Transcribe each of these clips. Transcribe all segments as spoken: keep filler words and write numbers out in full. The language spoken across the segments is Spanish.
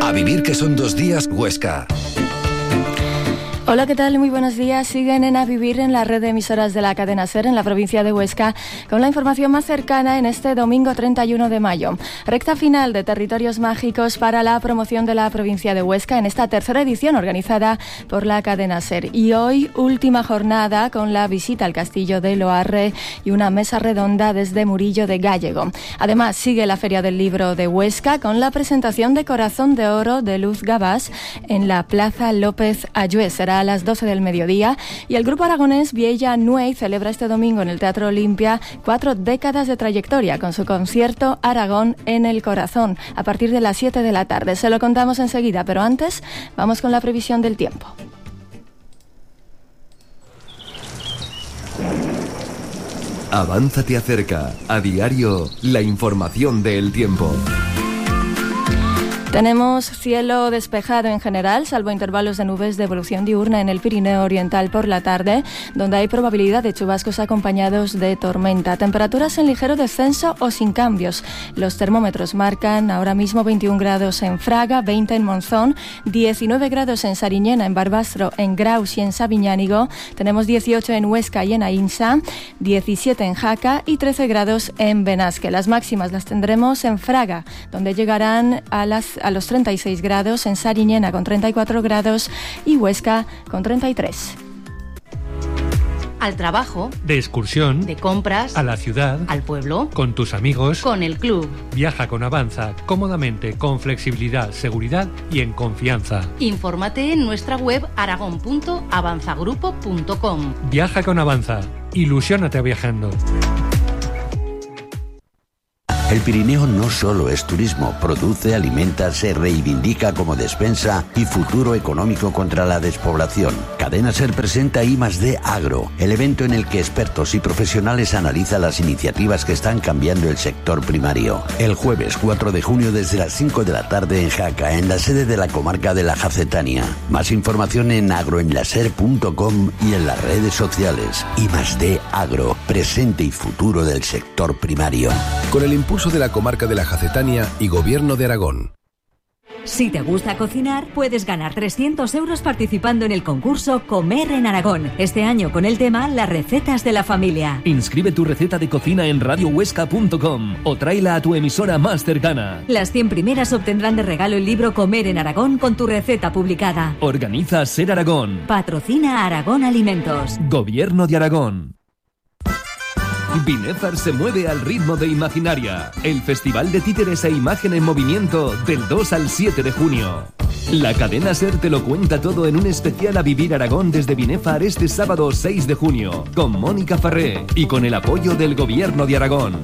A vivir, que son dos días, Huesca. Hola, ¿qué tal? Muy buenos días. Siguen en A Vivir en la red de emisoras de la cadena SER en la provincia de Huesca con la información más cercana en este domingo treinta y uno de mayo. Recta final de Territorios Mágicos para la promoción de la provincia de Huesca en esta tercera edición organizada por la cadena SER. Y hoy última jornada con la visita al Castillo de Loarre y una mesa redonda desde Murillo de Gállego. Además sigue la Feria del Libro de Huesca con la presentación de Corazón de Oro de Luz Gabás en la Plaza López Ayué. Será a las doce del mediodía y el grupo aragonés Viella Nuey celebra este domingo en el Teatro Olimpia cuatro décadas de trayectoria con su concierto Aragón en el Corazón a partir de las siete de la tarde. Se lo contamos enseguida, pero antes vamos con la previsión del tiempo. Avanza te acerca, a diario, la información del tiempo. Tenemos cielo despejado en general, salvo intervalos de nubes de evolución diurna en el Pirineo Oriental por la tarde, donde hay probabilidad de chubascos acompañados de tormenta. Temperaturas en ligero descenso o sin cambios. Los termómetros marcan ahora mismo veintiún grados en Fraga, veinte en Monzón, diecinueve grados en Sariñena, en Barbastro, en Graus y en Sabiñánigo. Tenemos dieciocho en Huesca y en Ainsa, diecisiete en Jaca y trece grados en Benasque. Las máximas las tendremos en Fraga, donde llegarán a las a los treinta y seis grados, en Sariñena con treinta y cuatro grados y Huesca con treinta y tres. Al trabajo, de excursión, de compras, a la ciudad, al pueblo, con tus amigos, con el club. Viaja con Avanza, cómodamente, con flexibilidad, seguridad y en confianza. Infórmate en nuestra web aragón punto avanzagrupo punto com. Viaja con Avanza, ilusiónate viajando. El Pirineo no solo es turismo, produce, alimenta, se reivindica como despensa y futuro económico contra la despoblación. Cadena SER presenta I más D Agro, el evento en el que expertos y profesionales analizan las iniciativas que están cambiando el sector primario. El jueves cuatro de junio desde las cinco de la tarde en Jaca, en la sede de la comarca de la Jacetania. Más información en agroenlaser punto com y en las redes sociales. I más D Agro, presente y futuro del sector primario. Con el impulso de la comarca de la Jacetania y Gobierno de Aragón. Si te gusta cocinar, puedes ganar trescientos euros participando en el concurso Comer en Aragón. Este año con el tema Las recetas de la familia. Inscribe tu receta de cocina en radio huesca punto com o tráela a tu emisora más cercana. Las cien primeras obtendrán de regalo el libro Comer en Aragón con tu receta publicada. Organiza SER Aragón. Patrocina Aragón Alimentos. Gobierno de Aragón. Binefar se mueve al ritmo de Imaginaria, el festival de títeres e imagen en movimiento del dos al siete de junio. La cadena SER te lo cuenta todo en un especial A Vivir Aragón desde Binefar este sábado seis de junio, con Mónica Farré y con el apoyo del Gobierno de Aragón.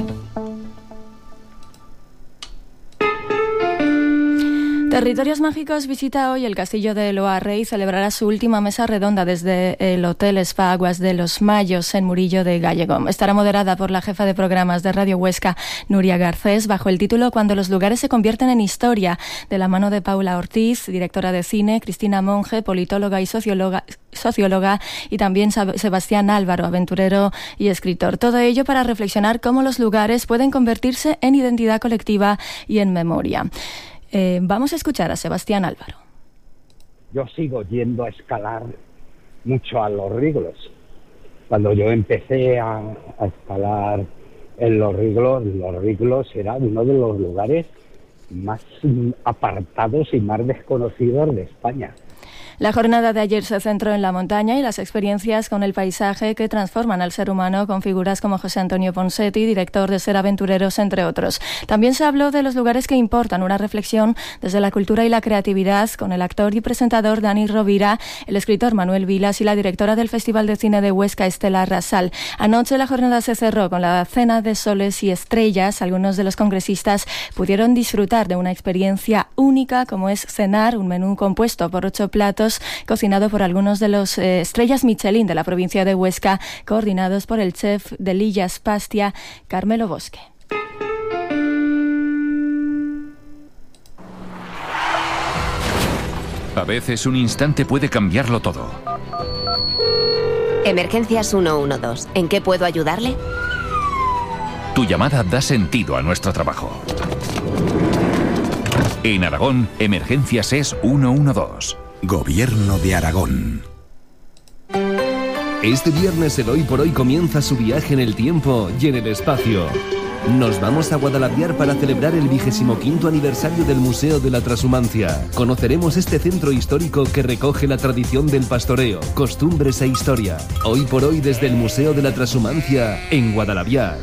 Territorios Mágicos visita hoy el Castillo de Loarre y celebrará su última mesa redonda desde el Hotel Spa Aguas de los Mayos en Murillo de Gállego. Estará moderada por la jefa de programas de Radio Huesca, Nuria Garcés, bajo el título Cuando los lugares se convierten en historia, de la mano de Paula Ortiz, directora de cine, Cristina Monge, politóloga y socióloga, socióloga y también Sebastián Álvaro, aventurero y escritor. Todo ello para reflexionar cómo los lugares pueden convertirse en identidad colectiva y en memoria. Eh, vamos a escuchar a Sebastián Álvaro. Yo sigo yendo a escalar mucho a Los Riglos. Cuando yo empecé a, a escalar en Los Riglos, Los Riglos era uno de los lugares más apartados y más desconocidos de España. La jornada de ayer se centró en la montaña y las experiencias con el paisaje que transforman al ser humano, con figuras como José Antonio Ponseti, director de Ser Aventureros, entre otros. También se habló de los lugares que importan, una reflexión desde la cultura y la creatividad, con el actor y presentador Dani Rovira, el escritor Manuel Vilas y la directora del Festival de Cine de Huesca, Estela Rasal. Anoche la jornada se cerró con la cena de soles y estrellas. Algunos de los congresistas pudieron disfrutar de una experiencia única, como es cenar, un menú compuesto por ocho platos, cocinado por algunos de los eh, estrellas Michelin de la provincia de Huesca, coordinados por el chef de Lillas Pastia, Carmelo Bosque. A veces un instante puede cambiarlo todo. Emergencias uno uno dos. ¿En qué puedo ayudarle? Tu llamada da sentido a nuestro trabajo. En Aragón, Emergencias es ciento doce. Gobierno de Aragón. Este viernes el Hoy por Hoy comienza su viaje en el tiempo y en el espacio. Nos vamos a Guadalaviar para celebrar el vigésimo quinto aniversario del Museo de la Transhumancia. Conoceremos este centro histórico que recoge la tradición del pastoreo, costumbres e historia. Hoy por Hoy desde el Museo de la Transhumancia en Guadalaviar.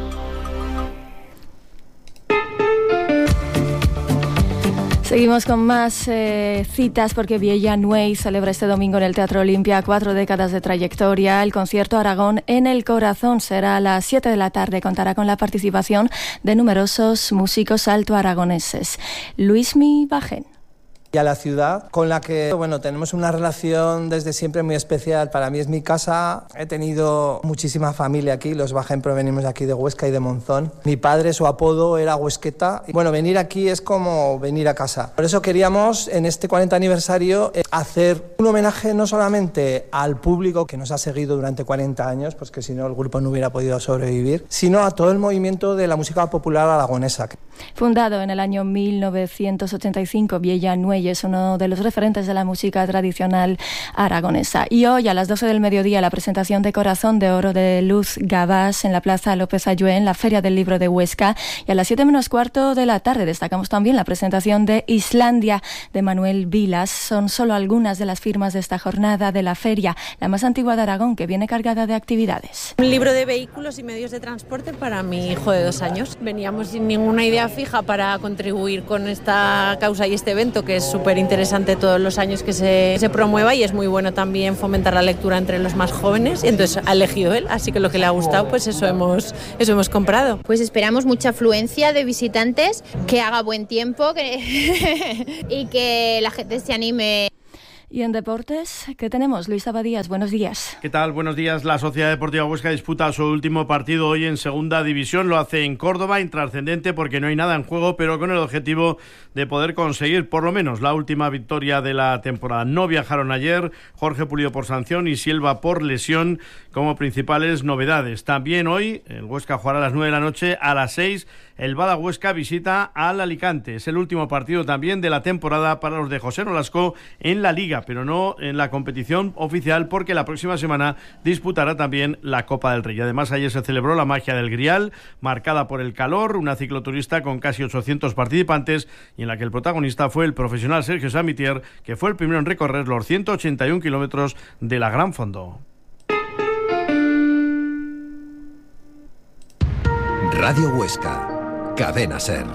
Seguimos con más eh, citas porque Viella Nuey celebra este domingo en el Teatro Olimpia cuatro décadas de trayectoria. El concierto Aragón en el Corazón será a las siete de la tarde. Contará con la participación de numerosos músicos alto-aragoneses. Luismi Bajén. Y a la ciudad, con la que bueno, tenemos una relación desde siempre muy especial. Para mí es mi casa, he tenido muchísima familia aquí, los Bajén provenimos de aquí de Huesca y de Monzón. Mi padre, su apodo era Huesqueta. Y bueno, venir aquí es como venir a casa. Por eso queríamos, en este cuarenta aniversario, hacer un homenaje no solamente al público que nos ha seguido durante cuarenta años, pues que si no el grupo no hubiera podido sobrevivir, sino a todo el movimiento de la música popular aragonesa. Fundado en el año mil novecientos ochenta y cinco, Viella Nuey es uno de los referentes de la música tradicional aragonesa. Y hoy a las doce del mediodía la presentación de Corazón de Oro de Luz Gabás en la Plaza López Ayué en la Feria del Libro de Huesca. Y a las siete menos cuarto de la tarde destacamos también la presentación de Islandia de Manuel Vilas. Son solo algunas de las firmas de esta jornada de la feria, la más antigua de Aragón, que viene cargada de actividades. Un libro de vehículos y medios de transporte para mi hijo de dos años. Veníamos sin ninguna idea fija para contribuir con esta causa y este evento, que es súper interesante todos los años que se, se promueva, y es muy bueno también fomentar la lectura entre los más jóvenes, y entonces ha elegido él, así que lo que le ha gustado, pues eso hemos, eso hemos comprado. Pues esperamos mucha afluencia de visitantes, que haga buen tiempo que y que la gente se anime. Y en deportes, ¿qué tenemos? Luis Abadías, buenos días. ¿Qué tal? Buenos días. La Sociedad Deportiva Huesca disputa su último partido hoy en Segunda División. Lo hace en Córdoba, intrascendente porque no hay nada en juego, pero con el objetivo de poder conseguir por lo menos la última victoria de la temporada. No viajaron ayer Jorge Pulido por sanción y Silva por lesión como principales novedades. También hoy el Huesca jugará a las nueve de la noche. A las seis el Bada Huesca visita al Alicante. Es el último partido también de la temporada para los de José Nolasco en la Liga, pero no en la competición oficial, porque la próxima semana disputará también la Copa del Rey. Además, ayer se celebró la magia del Grial, marcada por el calor, una cicloturista con casi ochocientos participantes, y en la que el protagonista fue el profesional Sergio Samitier, que fue el primero en recorrer los ciento ochenta y un kilómetros de la Gran Fondo. Radio Huesca, Cadena Ser.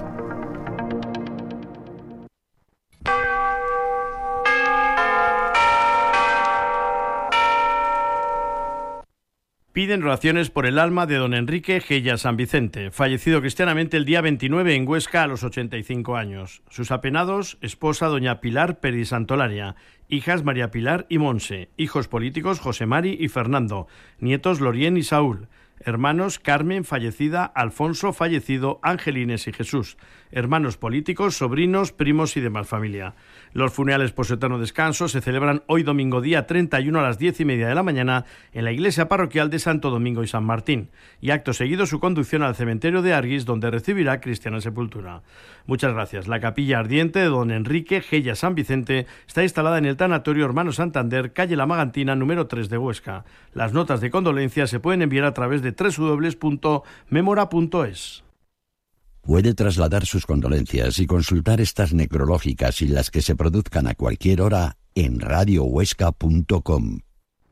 Piden oraciones por el alma de don Enrique Gella San Vicente, fallecido cristianamente el día veintinueve en Huesca a los ochenta y cinco años. Sus apenados, esposa doña Pilar Peri Santolaria, hijas María Pilar y Monse, hijos políticos José Mari y Fernando, nietos Lorien y Saúl, hermanos Carmen fallecida, Alfonso fallecido, Angelines y Jesús, hermanos políticos, sobrinos, primos y demás familia. Los funerales por su eterno descanso se celebran hoy domingo día treinta y uno a las diez y media de la mañana en la iglesia parroquial de Santo Domingo y San Martín, y acto seguido su conducción al cementerio de Arguis, donde recibirá cristiana sepultura. Muchas gracias. La capilla ardiente de don Enrique Gella San Vicente está instalada en el tanatorio Hermano Santander, calle La Magantina, número tres de Huesca. Las notas de condolencia se pueden enviar a través de doble u doble u doble u punto memora punto es. Puede trasladar sus condolencias y consultar estas necrológicas y las que se produzcan a cualquier hora en radio huesca punto com.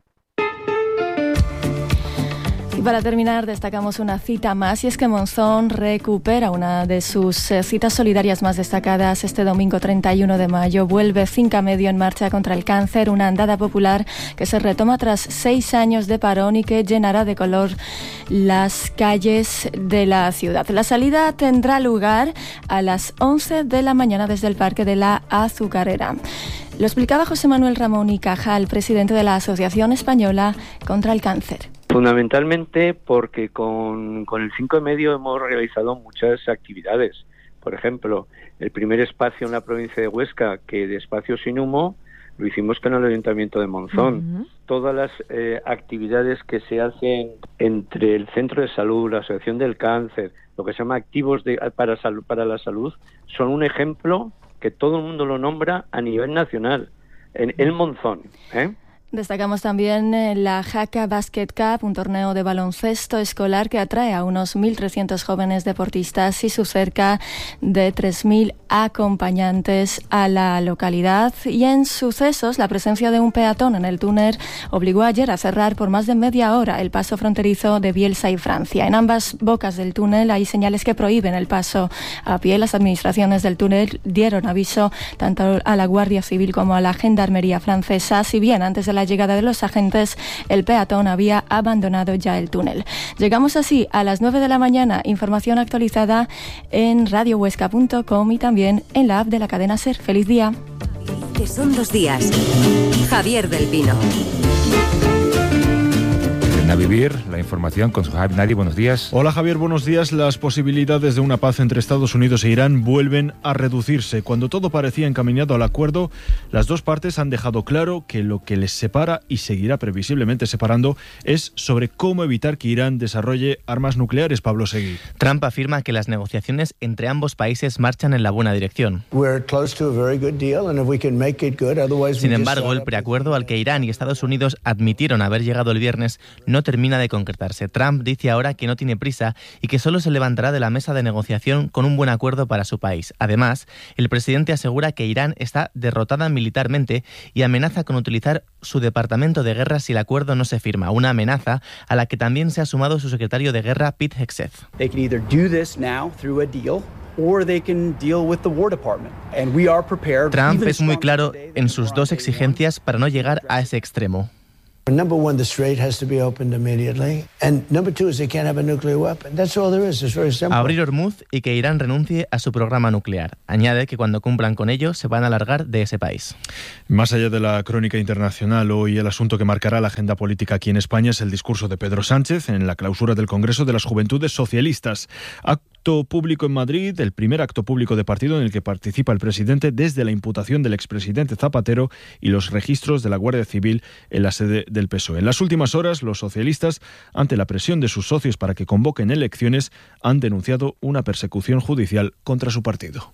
Y para terminar, destacamos una cita más, y es que Monzón recupera una de sus eh, citas solidarias más destacadas. Este domingo treinta y uno de mayo vuelve Finca Medio en marcha contra el cáncer, una andada popular que se retoma tras seis años de parón y que llenará de color las calles de la ciudad. La salida tendrá lugar a las once de la mañana desde el Parque de la Azucarera. Lo explicaba José Manuel Ramón y Cajal, presidente de la Asociación Española contra el Cáncer. Fundamentalmente porque con, con el cinco de medio hemos realizado muchas actividades. Por ejemplo, el primer espacio en la provincia de Huesca, que de espacio sin humo, lo hicimos con el Ayuntamiento de Monzón. Uh-huh. Todas las eh, actividades que se hacen entre el Centro de Salud, la Asociación del Cáncer, lo que se llama activos de, para, salud, para la salud, son un ejemplo que todo el mundo lo nombra a nivel nacional, en el Monzón, ¿eh? Destacamos también la Jaca Basket Cup, un torneo de baloncesto escolar que atrae a unos mil trescientos jóvenes deportistas y sus cerca de tres mil acompañantes a la localidad. Y en sucesos, la presencia de un peatón en el túnel obligó ayer a cerrar por más de media hora el paso fronterizo de Bielsa y Francia. En ambas bocas del túnel hay señales que prohíben el paso a pie. Las administraciones del túnel dieron aviso tanto a la Guardia Civil como a la Gendarmería francesa, si bien antes de la llegada de los agentes, el peatón había abandonado ya el túnel. Llegamos así a las nueve de la mañana. Información actualizada en radio huesca punto com y también en la app de la cadena SER. ¡Feliz día! Que son los días. Javier del Pino. A vivir, la información con Suhaib Nadi. Buenos días. Hola Javier, buenos días. Las posibilidades de una paz entre Estados Unidos e Irán vuelven a reducirse. Cuando todo parecía encaminado al acuerdo, las dos partes han dejado claro que lo que les separa y seguirá previsiblemente separando es sobre cómo evitar que Irán desarrolle armas nucleares. Pablo Seguí. Trump afirma que las negociaciones entre ambos países marchan en la buena dirección. Sin embargo, el preacuerdo al que Irán y Estados Unidos admitieron haber llegado el viernes no termina de concretarse. Trump dice ahora que no tiene prisa y que solo se levantará de la mesa de negociación con un buen acuerdo para su país. Además, el presidente asegura que Irán está derrotada militarmente y amenaza con utilizar su departamento de guerra si el acuerdo no se firma, una amenaza a la que también se ha sumado su secretario de guerra, Pete Hegseth. Trump es muy claro en sus dos exigencias para no llegar a ese extremo. Number one, the strait has to be opened immediately. And number two is they can't have a nuclear weapon. That's all there is. It's very simple. Abrir Hormuz y que Irán renuncie a su programa nuclear. Añade que cuando cumplan con ello se van a largar de ese país. Más allá de la crónica internacional, hoy el asunto que marcará la agenda política aquí en España es el discurso de Pedro Sánchez en la clausura del Congreso de las Juventudes Socialistas. Acto público en Madrid, el primer acto público de partido en el que participa el presidente desde la imputación del expresidente Zapatero y los registros de la Guardia Civil en la sede del P S O E. En las últimas horas, los socialistas, ante la presión de sus socios para que convoquen elecciones, han denunciado una persecución judicial contra su partido.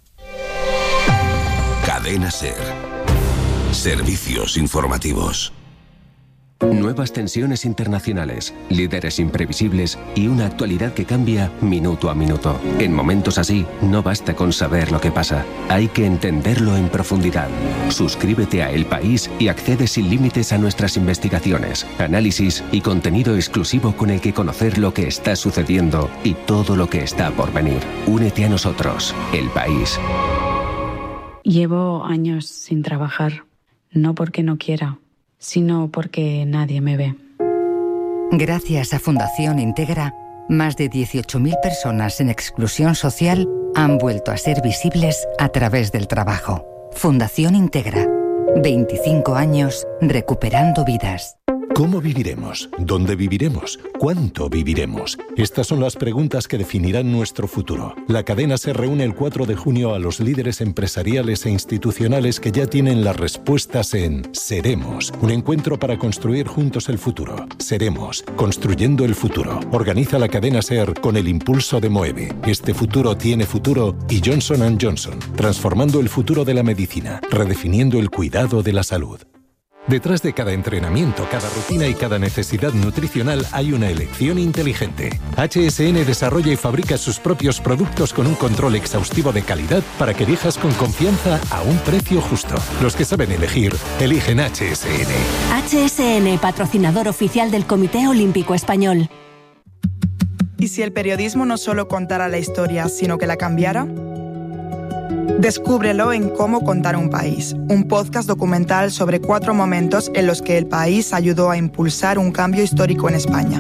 Cadena SER. Servicios informativos. Nuevas tensiones internacionales, líderes imprevisibles y una actualidad que cambia minuto a minuto. En momentos así, no basta con saber lo que pasa, hay que entenderlo en profundidad. Suscríbete a El País y accede sin límites a nuestras investigaciones, análisis y contenido exclusivo con el que conocer lo que está sucediendo y todo lo que está por venir. Únete a nosotros, El País. Llevo años sin trabajar, no porque no quiera, sino porque nadie me ve. Gracias a Fundación Integra, más de dieciocho mil personas en exclusión social han vuelto a ser visibles a través del trabajo. Fundación Integra, veinticinco años recuperando vidas. ¿Cómo viviremos? ¿Dónde viviremos? ¿Cuánto viviremos? Estas son las preguntas que definirán nuestro futuro. La cadena se reúne el cuatro de junio a los líderes empresariales e institucionales que ya tienen las respuestas en Seremos, un encuentro para construir juntos el futuro. Seremos, construyendo el futuro. Organiza la cadena SER con el impulso de Moeve. Este futuro tiene futuro y Johnson and Johnson, transformando el futuro de la medicina, redefiniendo el cuidado de la salud. Detrás de cada entrenamiento, cada rutina y cada necesidad nutricional hay una elección inteligente. H S N desarrolla y fabrica sus propios productos con un control exhaustivo de calidad para que elijas con confianza a un precio justo. Los que saben elegir, eligen H S N. H S N, patrocinador oficial del Comité Olímpico Español. ¿Y si el periodismo no solo contara la historia, sino que la cambiara? Descúbrelo en Cómo contar un país, un podcast documental sobre cuatro momentos en los que el país ayudó a impulsar un cambio histórico en España.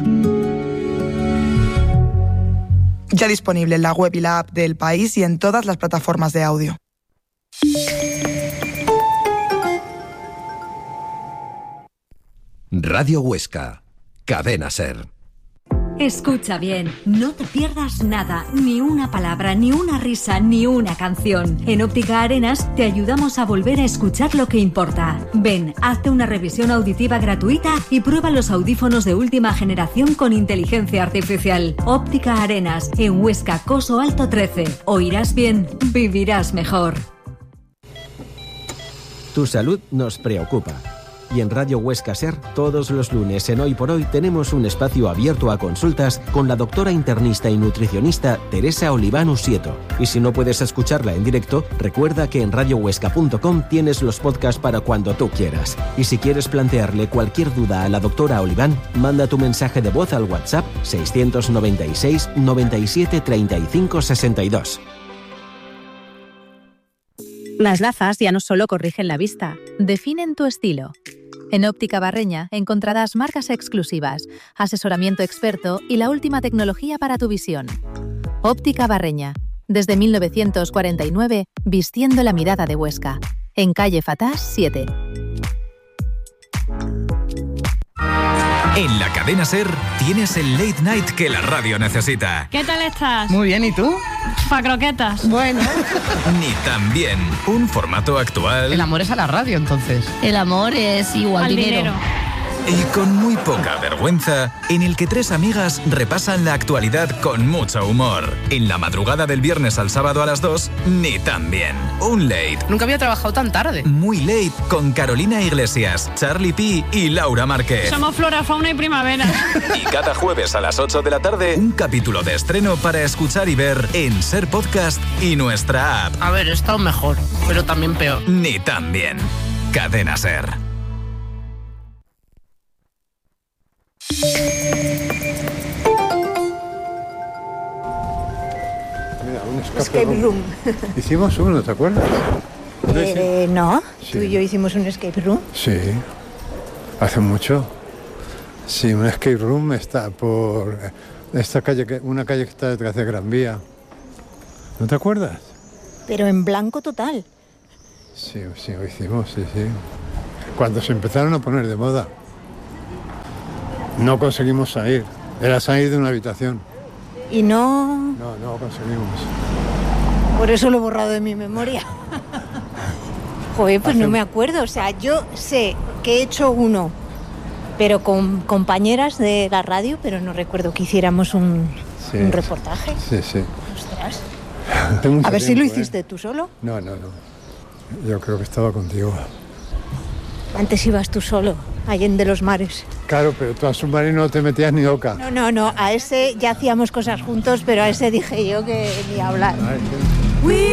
Ya disponible en la web y la app de El País y en todas las plataformas de audio. Radio Huesca, Cadena SER. Escucha bien, no te pierdas nada, ni una palabra, ni una risa, ni una canción. En Óptica Arenas te ayudamos a volver a escuchar lo que importa. Ven, hazte una revisión auditiva gratuita y prueba los audífonos de última generación con inteligencia artificial. Óptica Arenas, en Huesca, Coso Alto trece. Oirás bien, vivirás mejor. Tu salud nos preocupa. Y en Radio Huesca Ser, todos los lunes en Hoy por Hoy tenemos un espacio abierto a consultas con la doctora internista y nutricionista Teresa Oliván Usieto. Y si no puedes escucharla en directo, recuerda que en radio huesca punto com tienes los podcasts para cuando tú quieras. Y si quieres plantearle cualquier duda a la doctora Oliván, manda tu mensaje de voz al WhatsApp seiscientos noventa y seis, noventa y siete, treinta y cinco, sesenta y dos. Las gafas ya no solo corrigen la vista, definen tu estilo. En Óptica Barreña encontrarás marcas exclusivas, asesoramiento experto y la última tecnología para tu visión. Óptica Barreña, desde mil novecientos cuarenta y nueve, vistiendo la mirada de Huesca. En calle Fatás siete. En la cadena SER tienes el late night que la radio necesita. ¿Qué tal estás? Muy bien, ¿y tú? Pa' croquetas. Bueno. Ni tan bien. Un formato actual. El amor es a la radio, entonces. El amor es igual al dinero. dinero. Y con muy poca vergüenza, en el que tres amigas repasan la actualidad con mucho humor. En la madrugada del viernes al sábado a las dos, ni tan bien. Un late. Nunca había trabajado tan tarde. Muy late con Carolina Iglesias, Charlie P y Laura Márquez. Somos flora, fauna y primavera. Y cada jueves a las ocho de la tarde, un capítulo de estreno para escuchar y ver en Ser Podcast y nuestra app. A ver, he estado mejor, pero también peor. Ni tan bien. Cadena SER. Mira, un escape, escape room. Hicimos uno, ¿te acuerdas? Eh, no, Sí. tú y yo hicimos un escape room. Sí, hace mucho. Sí, un escape room está por esta calle, que- una calle que está detrás de Gran Vía. ¿No te acuerdas? Pero en blanco total. Sí, sí, lo hicimos, sí, sí. Cuando se empezaron a poner de moda. No conseguimos salir. Era salir de una habitación. Y no... No, no conseguimos. Por eso lo he borrado de mi memoria. Joder, pues Hace no un- me acuerdo. O sea, yo sé que he hecho uno, pero con compañeras de la radio, pero no recuerdo que hiciéramos un, Sí, un reportaje. Sí, sí. Ostras. Hace mucho A ver si lo tiempo, ¿eh? hiciste tú solo. No, no, no. Yo creo que estaba contigo. Antes ibas tú solo, allende los mares. Claro, pero tú al submarino no te metías ni oca. No, no, no. A ese ya hacíamos cosas juntos, pero a ese dije yo que ni hablar. Ay,